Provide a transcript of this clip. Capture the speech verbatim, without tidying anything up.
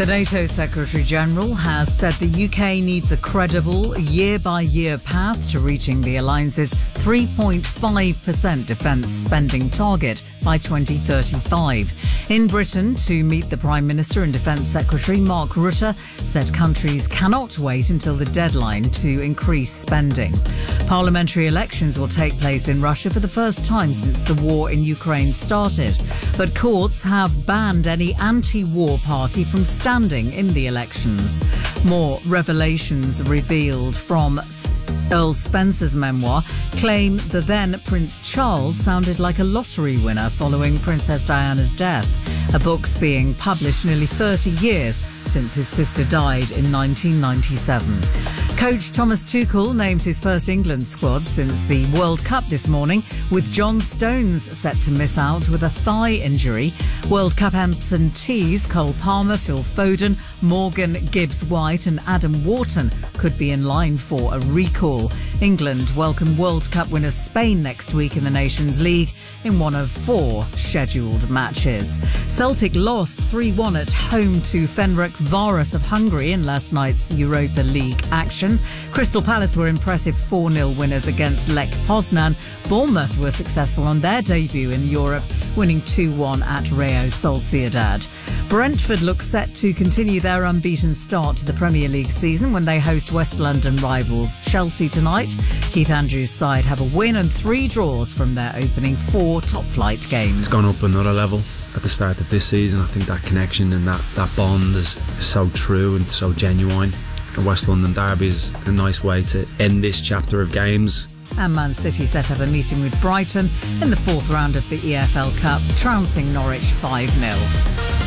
The NATO Secretary-General has said the U K needs a credible, year-by-year path to reaching the alliance's three point five percent defence spending target by twenty thirty-five. In Britain, to meet the Prime Minister and Defence Secretary, Mark Rutte said countries cannot wait until the deadline to increase spending. Parliamentary elections will take place in Russia for the first time since the war in Ukraine started. But courts have banned any anti-war party from standing in the elections. More revelations revealed from Earl Spencer's memoir claim the then Prince Charles sounded like a lottery winner following Princess Diana's death. A book's being published nearly thirty years since his sister died in nineteen ninety-seven. Coach Thomas Tuchel names his first England squad since the World Cup this morning, with John Stones set to miss out with a thigh injury. World Cup absentees Cole Palmer, Phil Foden, Morgan Gibbs-White and Adam Wharton could be in line for a recall. England welcome World Cup winners Spain next week in the Nations League in one of four scheduled matches. Celtic lost three one at home to Ferencváros of Hungary in last night's Europa League action. Crystal Palace were impressive four nil winners against Lech Poznan. Bournemouth were successful on their debut in Europe, winning two one at Real Sociedad. Brentford look set to continue their unbeaten start to the Premier League season when they host West London rivals Chelsea tonight. Keith Andrews' side have a win and three draws from their opening four top-flight games. It's gone up another level at the start of this season. I think that connection and that, that bond is so true and so genuine. The West London Derby is a nice way to end this chapter of games. And Man City set up a meeting with Brighton in the fourth round of the E F L Cup, trouncing Norwich five nil.